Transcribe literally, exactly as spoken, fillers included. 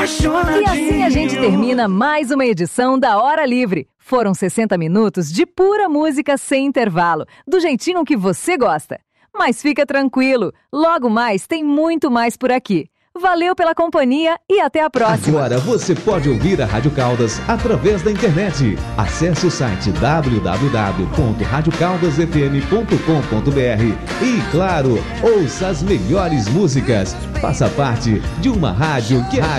apaixonadinho. E assim a gente termina mais uma edição da Hora Livre. Foram sessenta minutos de pura música sem intervalo, do jeitinho que você gosta. Mas fica tranquilo, logo mais tem muito mais por aqui. Valeu pela companhia e até a próxima. Agora você pode ouvir a Rádio Caldas através da internet. Acesse o site w w w ponto rádio caldas f m ponto com ponto b r e, claro, ouça as melhores músicas. Faça parte de uma rádio que é